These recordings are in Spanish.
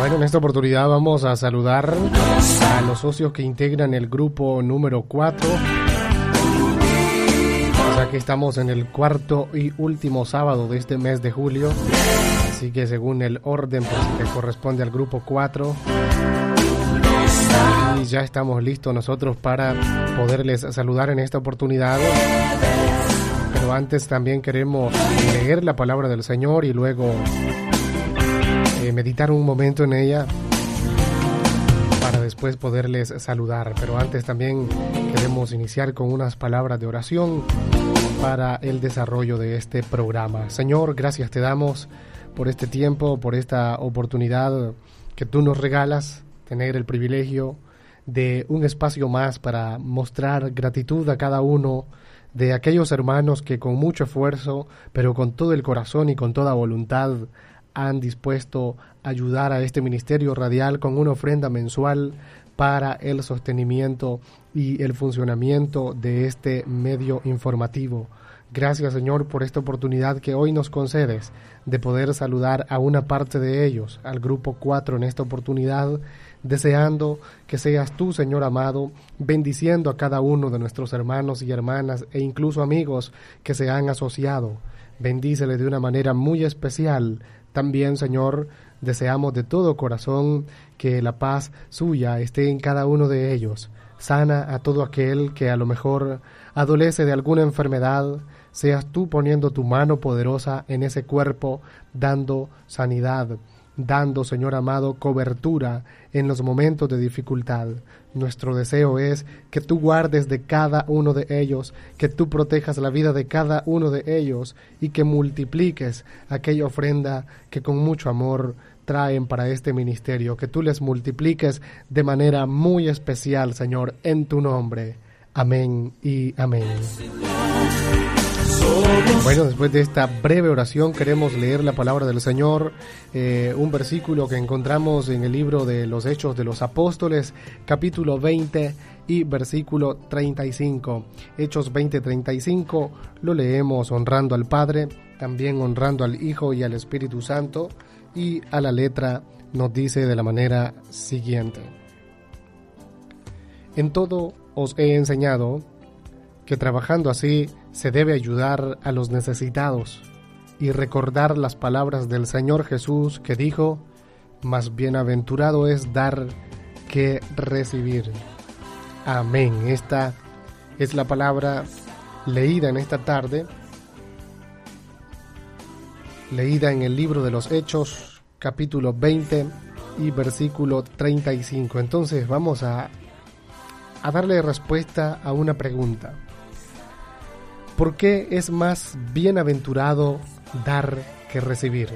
Bueno, en esta oportunidad vamos a saludar a los socios que integran el grupo número 4. O sea que estamos en el cuarto y último sábado de este mes de julio. Así que según el orden pues, le corresponde al grupo 4. Y ya estamos listos nosotros para poderles saludar en esta oportunidad. Pero antes también queremos leer la palabra del Señor y luego meditar un momento en ella para después poderles saludar. Pero antes también queremos iniciar con unas palabras de oración para el desarrollo de este programa. Señor, gracias te damos por este tiempo, por esta oportunidad que tú nos regalas, tener el privilegio de un espacio más para mostrar gratitud a cada uno de aquellos hermanos que con mucho esfuerzo, pero con todo el corazón y con toda voluntad, han dispuesto a ayudar a este ministerio radial con una ofrenda mensual para el sostenimiento y el funcionamiento de este medio informativo. Gracias, Señor, por esta oportunidad que hoy nos concedes de poder saludar a una parte de ellos, al grupo 4 en esta oportunidad, deseando que seas tú, Señor amado, bendiciendo a cada uno de nuestros hermanos y hermanas e incluso amigos que se han asociado. Bendíceles de una manera muy especial. También, Señor, deseamos de todo corazón que la paz suya esté en cada uno de ellos. Sana a todo aquel que a lo mejor adolece de alguna enfermedad. Seas tú poniendo tu mano poderosa en ese cuerpo, dando sanidad, dando, Señor amado, cobertura en los momentos de dificultad. Nuestro deseo es que tú guardes de cada uno de ellos, que tú protejas la vida de cada uno de ellos y que multipliques aquella ofrenda que con mucho amor traen para este ministerio, que tú les multipliques de manera muy especial, Señor, en tu nombre. Amén y amén. Bueno, después de esta breve oración queremos leer la palabra del Señor, un versículo que encontramos en el libro de los Hechos de los Apóstoles, capítulo 20 y versículo 35. Hechos 20:35 lo leemos honrando al Padre, también honrando al Hijo y al Espíritu Santo, y a la letra nos dice de la manera siguiente: En todo os he enseñado que trabajando así se debe ayudar a los necesitados y recordar las palabras del Señor Jesús que dijo: más bienaventurado es dar que recibir. Amén. Esta es la palabra leída en esta tarde, leída en el libro de los Hechos, capítulo 20 y versículo 35. Entonces vamos a darle respuesta a una pregunta. ¿Por qué es más bienaventurado dar que recibir?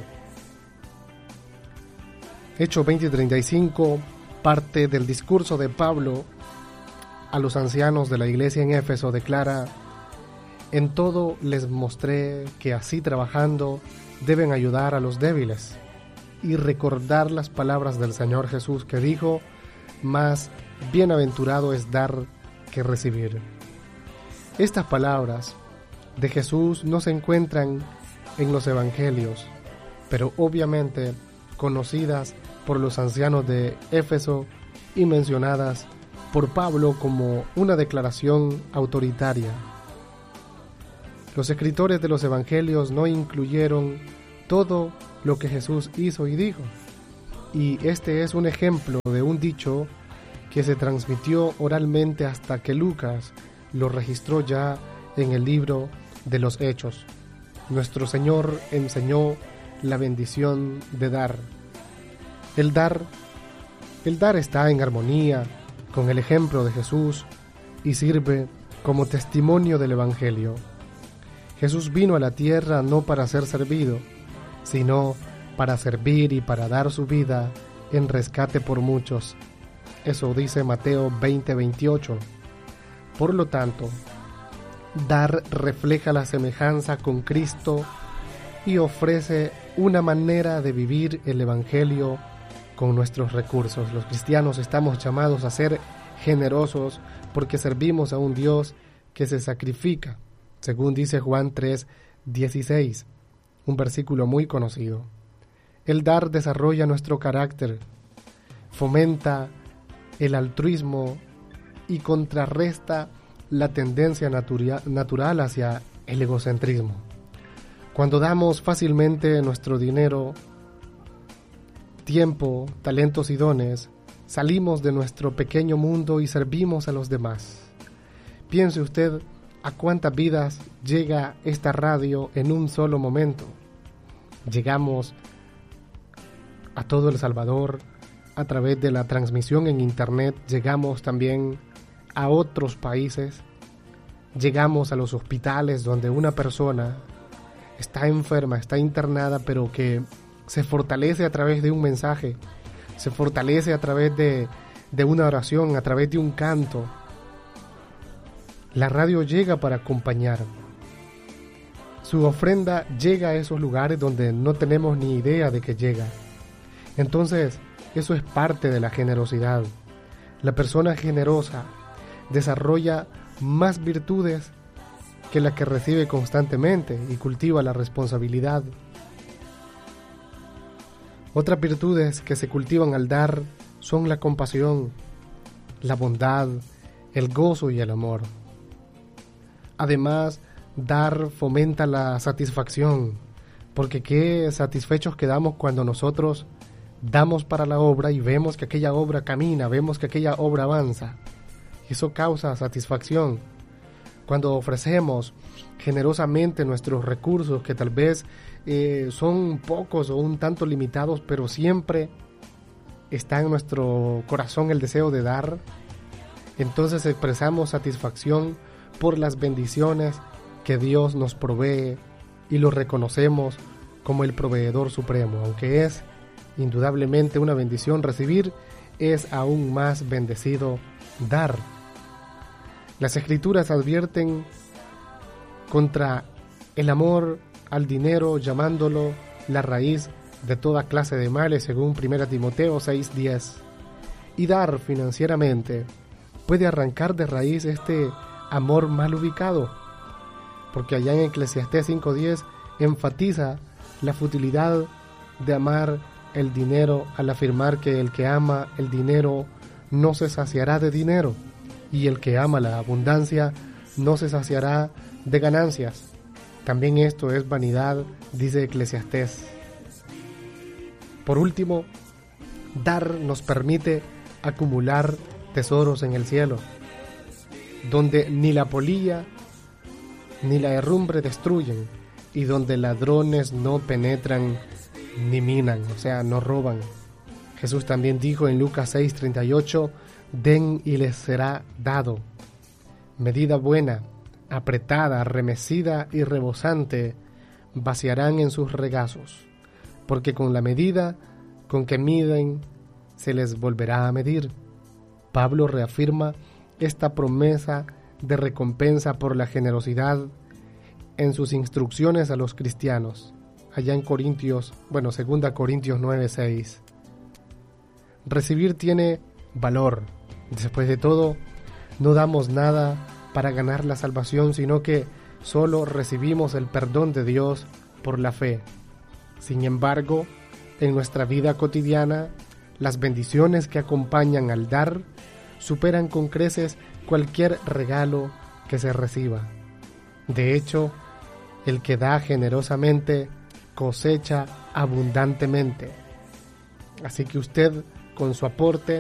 Hechos 20:35 parte del discurso de Pablo a los ancianos de la iglesia en Éfeso. Declara: en todo les mostré que así trabajando deben ayudar a los débiles y recordar las palabras del Señor Jesús que dijo: más bienaventurado es dar que recibir. Estas palabras de Jesús no se encuentran en los evangelios, pero obviamente conocidas por los ancianos de Éfeso y mencionadas por Pablo como una declaración autoritaria. Los escritores de los evangelios no incluyeron todo lo que Jesús hizo y dijo, y este es un ejemplo de un dicho que se transmitió oralmente hasta que Lucas lo registró ya en el libro de los Hechos. Nuestro Señor enseñó la bendición de dar. El dar está en armonía con el ejemplo de Jesús y sirve como testimonio del Evangelio. Jesús vino a la tierra no para ser servido, sino para servir y para dar su vida en rescate por muchos. Eso dice Mateo 20:28. Por lo tanto, dar refleja la semejanza con Cristo y ofrece una manera de vivir el Evangelio con nuestros recursos. Los cristianos estamos llamados a ser generosos porque servimos a un Dios que se sacrifica, según dice Juan 3:16, un versículo muy conocido. El dar desarrolla nuestro carácter fomenta el altruismo y contrarresta la tendencia natural hacia el egocentrismo. Cuando damos fácilmente nuestro dinero, tiempo, talentos y dones, salimos de nuestro pequeño mundo y servimos a los demás. Piense usted a cuántas vidas llega esta radio en un solo momento. Llegamos a todo El Salvador a través de la transmisión en internet, llegamos también a otros países, llegamos a los hospitales donde una persona está enferma, está internada, pero que se fortalece a través de un mensaje, se fortalece a través de una oración, a través de un canto. La radio llega para acompañar. Su ofrenda llega a esos lugares donde no tenemos ni idea de que llega. Entonces, eso es parte de la generosidad. La persona generosa desarrolla más virtudes que la que recibe constantemente y cultiva la responsabilidad. Otras virtudes que se cultivan al dar son la compasión, la bondad, el gozo y el amor. Además, dar fomenta la satisfacción, porque qué satisfechos quedamos cuando nosotros damos para la obra y vemos que aquella obra camina, vemos que aquella obra avanza. Eso causa satisfacción. Cuando ofrecemos generosamente nuestros recursos, que tal vez son pocos o un tanto limitados, pero siempre está en nuestro corazón el deseo de dar, entonces expresamos satisfacción por las bendiciones que Dios nos provee y lo reconocemos como el proveedor supremo. Aunque es indudablemente una bendición recibir, es aún más bendecido dar. Las Escrituras advierten contra el amor al dinero, llamándolo la raíz de toda clase de males, según 1 Timoteo 6:10. Y dar financieramente puede arrancar de raíz este amor mal ubicado, porque allá en Eclesiastés 5:10 enfatiza la futilidad de amar el dinero al afirmar que el que ama el dinero no se saciará de dinero, y el que ama la abundancia no se saciará de ganancias. También esto es vanidad, dice Eclesiastés. Por último, dar nos permite acumular tesoros en el cielo, donde ni la polilla ni la herrumbre destruyen, y donde ladrones no penetran ni minan, o sea, no roban. Jesús también dijo en Lucas 6:38, den y les será dado. Medida buena, apretada, remecida y rebosante, vaciarán en sus regazos, porque con la medida con que miden, se les volverá a medir. Pablo reafirma esta promesa de recompensa por la generosidad en sus instrucciones a los cristianos, allá en 2 Corintios 9:6. Recibir tiene valor. Después de todo, no damos nada para ganar la salvación, sino que solo recibimos el perdón de Dios por la fe. Sin embargo, en nuestra vida cotidiana, las bendiciones que acompañan al dar superan con creces cualquier regalo que se reciba. De hecho, el que da generosamente cosecha abundantemente. Así que usted, con su aporte,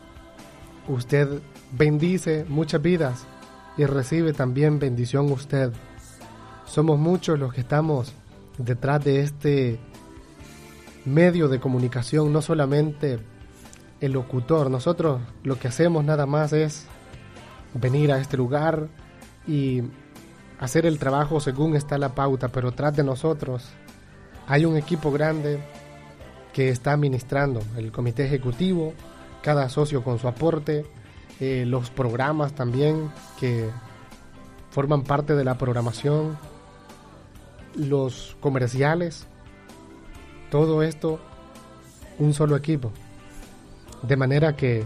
usted bendice muchas vidas y recibe también bendición usted. Somos muchos los que estamos detrás de este medio de comunicación, no solamente el locutor. Nosotros lo que hacemos nada más es venir a este lugar y hacer el trabajo según está la pauta, pero tras de nosotros hay un equipo grande que está administrando, el comité ejecutivo, cada socio con su aporte, los programas también que forman parte de la programación, los comerciales, todo esto un solo equipo, de manera que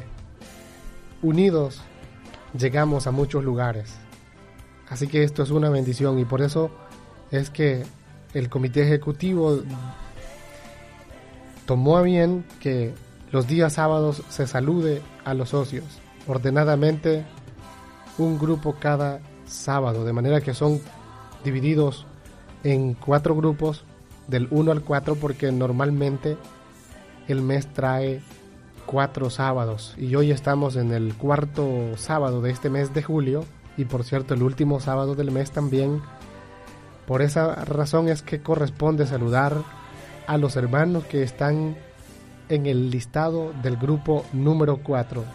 unidos llegamos a muchos lugares. Así que esto es una bendición, y por eso es que el comité ejecutivo tomó a bien que los días sábados se salude a los socios, ordenadamente un grupo cada sábado, de manera que son divididos en 4 grupos, del 1 al 4, porque normalmente el mes trae 4 sábados, y hoy estamos en el 4º sábado de este mes de julio, y por cierto el último sábado del mes también. Por esa razón es que corresponde saludar a los hermanos que están en el listado del grupo número 4.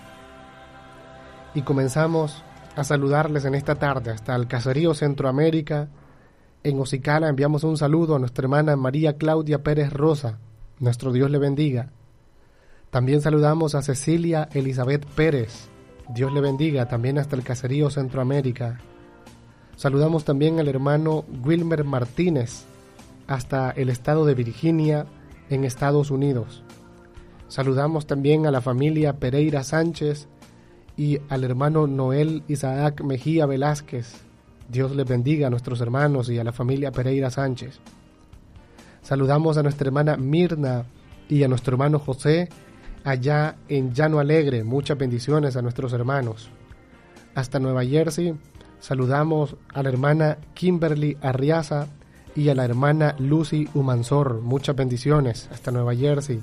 Y comenzamos a saludarles en esta tarde hasta el caserío Centroamérica. En Ocicala enviamos un saludo a nuestra hermana María Claudia Pérez Rosa. Nuestro Dios le bendiga. También saludamos a Cecilia Elizabeth Pérez. Dios le bendiga, también hasta el caserío Centroamérica. Saludamos también al hermano Wilmer Martínez, hasta el estado de Virginia, en Estados Unidos. Saludamos también a la familia Pereira Sánchez y al hermano Noel Isaac Mejía Velázquez. Dios les bendiga a nuestros hermanos y a la familia Pereira Sánchez. Saludamos a nuestra hermana Mirna y a nuestro hermano José, allá en Llano Alegre. Muchas bendiciones a nuestros hermanos. Hasta Nueva Jersey, saludamos a la hermana Kimberly Arriaza y a la hermana Lucy Humansor. Muchas bendiciones hasta Nueva Jersey.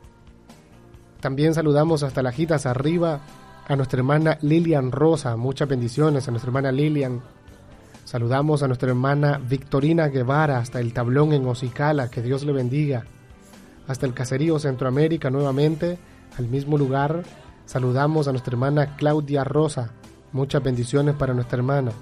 También saludamos hasta Lajitas Arriba a nuestra hermana Lilian Rosa. Muchas bendiciones a nuestra hermana Lilian. Saludamos a nuestra hermana Victorina Guevara hasta el Tablón en Ocicala. Que Dios le bendiga. Hasta el caserío Centroamérica nuevamente, al mismo lugar. Saludamos a nuestra hermana Claudia Rosa. Muchas bendiciones para nuestra hermana.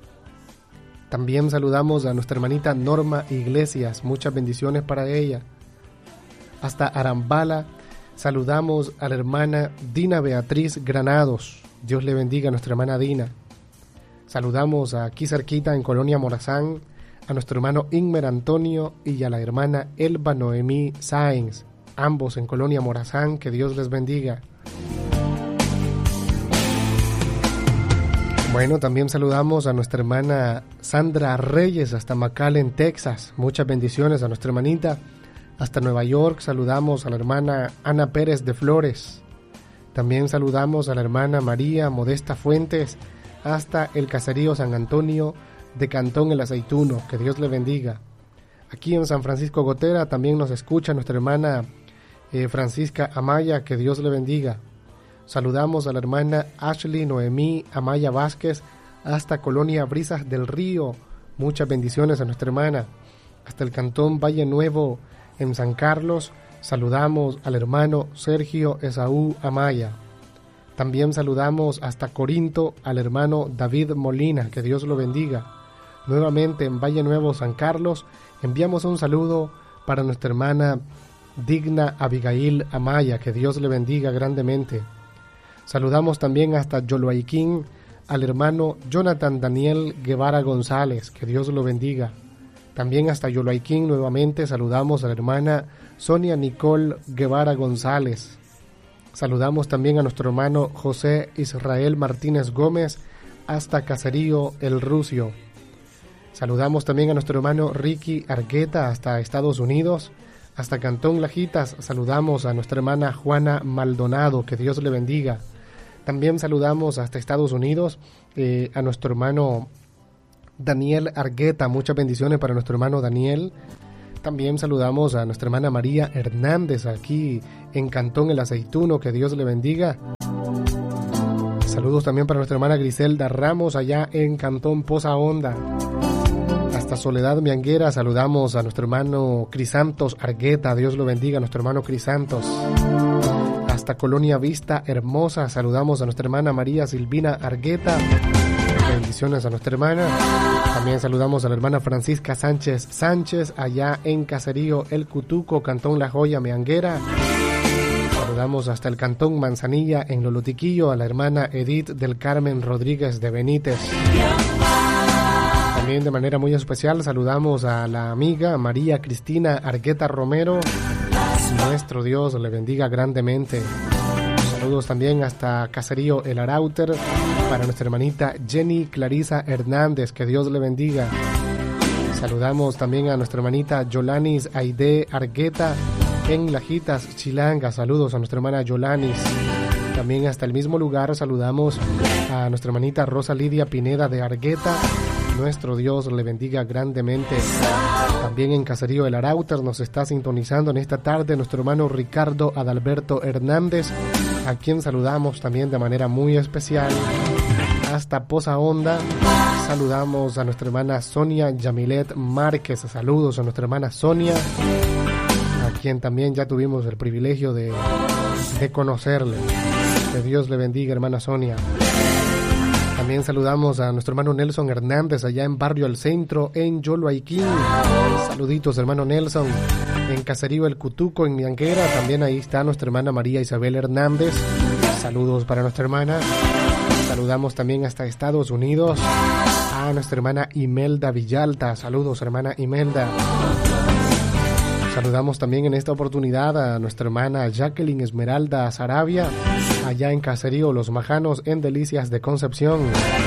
También saludamos a nuestra hermanita Norma Iglesias. Muchas bendiciones para ella. Hasta Arambala saludamos a la hermana Dina Beatriz Granados. Dios le bendiga a nuestra hermana Dina. Saludamos aquí cerquita en Colonia Morazán a nuestro hermano Inmer Antonio y a la hermana Elba Noemí Sáenz, ambos en Colonia Morazán. Que Dios les bendiga. Bueno, también saludamos a nuestra hermana Sandra Reyes hasta McAllen, Texas. Muchas bendiciones a nuestra hermanita. Hasta Nueva York saludamos a la hermana Ana Pérez de Flores. También saludamos a la hermana María Modesta Fuentes hasta el caserío San Antonio de Cantón El Aceituno. Que Dios le bendiga. Aquí en San Francisco Gotera también nos escucha nuestra hermana Francisca Amaya. Que Dios le bendiga. Saludamos a la hermana Ashley Noemí Amaya Vázquez hasta Colonia Brisas del Río. Muchas bendiciones a nuestra hermana. Hasta el cantón Valle Nuevo en San Carlos saludamos al hermano Sergio Esaú Amaya. También saludamos hasta Corinto al hermano David Molina. Que Dios lo bendiga. Nuevamente en Valle Nuevo, San Carlos, enviamos un saludo para nuestra hermana Digna Abigail Amaya. Que Dios le bendiga grandemente. Saludamos también hasta Yoloaiquín al hermano Jonathan Daniel Guevara González. Que Dios lo bendiga. También hasta Yoloaiquín nuevamente saludamos a la hermana Sonia Nicole Guevara González. Saludamos también a nuestro hermano José Israel Martínez Gómez hasta Caserío El Rucio. Saludamos también a nuestro hermano Ricky Argueta hasta Estados Unidos. Hasta Cantón Lajitas saludamos a nuestra hermana Juana Maldonado. Que Dios le bendiga. También saludamos hasta Estados Unidos a nuestro hermano Daniel Argueta. Muchas bendiciones para nuestro hermano Daniel. También saludamos a nuestra hermana María Hernández aquí en Cantón El Aceituno. Que Dios le bendiga. Saludos también para nuestra hermana Griselda Ramos allá en Cantón Poza Honda. Hasta Soledad Mianguera saludamos a nuestro hermano Crisantos Argueta. Dios lo bendiga a nuestro hermano Crisantos. Hasta Colonia Vista Hermosa saludamos a nuestra hermana María Silvina Argueta. Bendiciones a nuestra hermana. También saludamos a la hermana Francisca Sánchez allá en Caserío El Cutuco, Cantón La Joya, Meanguera. Saludamos hasta el Cantón Manzanilla en Lolotiquillo a la hermana Edith del Carmen Rodríguez de Benítez. También de manera muy especial saludamos a la amiga María Cristina Argueta Romero. Nuestro Dios le bendiga grandemente. Saludos también hasta Caserío El Arauter para nuestra hermanita Jenny Clarisa Hernández. Que Dios le bendiga. Saludamos también a nuestra hermanita Yolanis Aide Argueta en Lajitas, Chilanga. Saludos a nuestra hermana Yolanis. También hasta el mismo lugar saludamos a nuestra hermanita Rosa Lidia Pineda de Argueta. Nuestro Dios le bendiga grandemente. También en Caserío El Arauter nos está sintonizando en esta tarde nuestro hermano Ricardo Adalberto Hernández, a quien saludamos también de manera muy especial. Hasta Poza Honda saludamos a nuestra hermana Sonia Yamilet Márquez. Saludos a nuestra hermana Sonia, a quien también ya tuvimos el privilegio de conocerle. Que Dios le bendiga, hermana Sonia. También saludamos a nuestro hermano Nelson Hernández allá en Barrio El Centro, en Yoloaiquín. Saluditos, hermano Nelson. En Caserío El Cutuco, en Mianguera, también ahí está nuestra hermana María Isabel Hernández. Saludos para nuestra hermana. Saludamos también hasta Estados Unidos a nuestra hermana Imelda Villalta. Saludos, hermana Imelda. Saludamos también en esta oportunidad a nuestra hermana Jacqueline Esmeralda Sarabia, allá en Caserío Los Majanos, en Delicias de Concepción.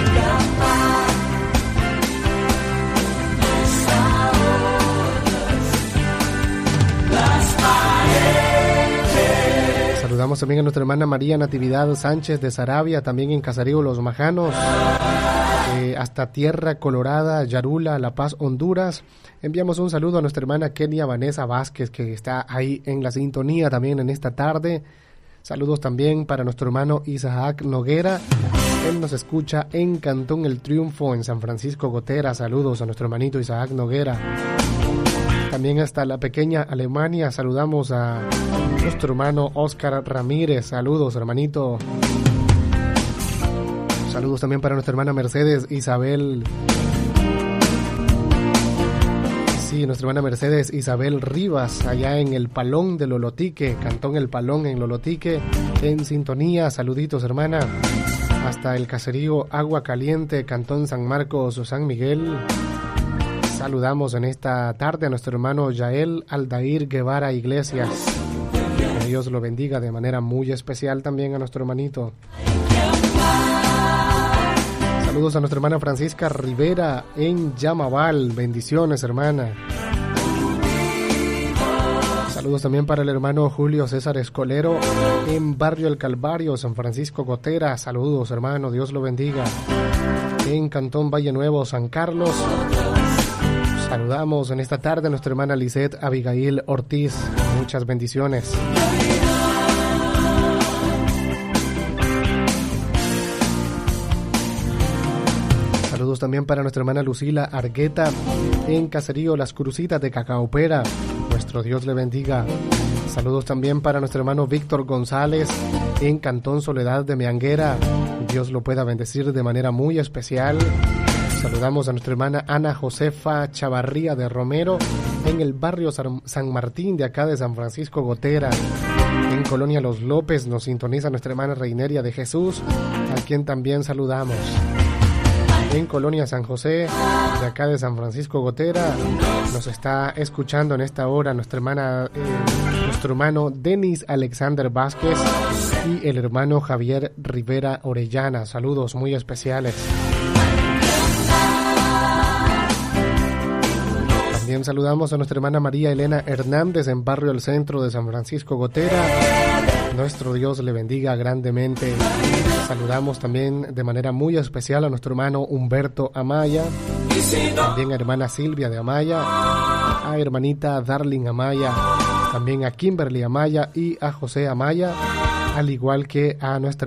Saludamos también a nuestra hermana María Natividad Sánchez de Sarabia, también en Caserío Los Majanos, hasta Tierra Colorada, Yarula, La Paz, Honduras. Enviamos un saludo a nuestra hermana Kenia Vanessa Vázquez, que está ahí en la sintonía también en esta tarde. Saludos también para nuestro hermano Isaac Noguera. Él nos escucha en Cantón El Triunfo, en San Francisco Gotera. Saludos a nuestro hermanito Isaac Noguera. También hasta la pequeña Alemania saludamos a nuestro hermano Oscar Ramírez. Saludos, hermanito. Saludos también para nuestra hermana Mercedes Isabel. Sí, nuestra hermana Mercedes Isabel Rivas, allá en el Palón de Lolotique, Cantón El Palón en Lolotique, en sintonía. Saluditos, hermana. Hasta el Caserío Agua Caliente, Cantón San Marcos, San Miguel. Saludamos en esta tarde a nuestro hermano Yael Aldair Guevara Iglesias. Que Dios lo bendiga de manera muy especial también a nuestro hermanito. Saludos a nuestra hermana Francisca Rivera en Yamabal. Bendiciones, hermana. Saludos también para el hermano Julio César Escolero en Barrio El Calvario, San Francisco Gotera. Saludos, hermano. Dios lo bendiga. En Cantón Valle Nuevo, San Carlos. Saludamos en esta tarde a nuestra hermana Lisette Abigail Ortiz. Muchas bendiciones. Saludos también para nuestra hermana Lucila Argueta en Caserío Las Crucitas de Cacaopera. Nuestro Dios le bendiga. Saludos también para nuestro hermano Víctor González en Cantón Soledad de Mianguera. Dios lo pueda bendecir de manera muy especial. Saludamos a nuestra hermana Ana Josefa Chavarría de Romero en el barrio San Martín de acá de San Francisco Gotera. En Colonia Los López nos sintoniza nuestra hermana Reineria de Jesús, a quien también saludamos. En Colonia San José de acá de San Francisco Gotera nos está escuchando en esta hora nuestra hermana, nuestro hermano Denis Alexander Vázquez y el hermano Javier Rivera Orellana. Saludos muy especiales. También saludamos a nuestra hermana María Elena Hernández en Barrio El Centro de San Francisco Gotera. Nuestro Dios le bendiga grandemente. Saludamos también de manera muy especial a nuestro hermano Humberto Amaya, también a hermana Silvia de Amaya, a hermanita Darling Amaya, también a Kimberly Amaya y a José Amaya, al igual que a nuestra